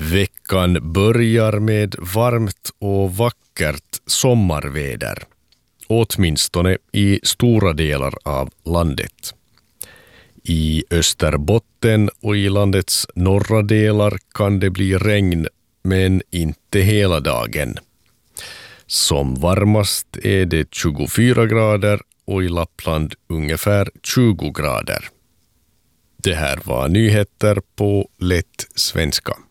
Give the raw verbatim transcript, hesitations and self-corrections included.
Veckan börjar med varmt och vackert sommarväder, åtminstone i stora delar av landet. I Österbotten och i landets norra delar kan det bli regn, men inte hela dagen. Som varmast är det tjugofyra grader och i Lappland ungefär tjugo grader. Det här var nyheter på lätt svenska.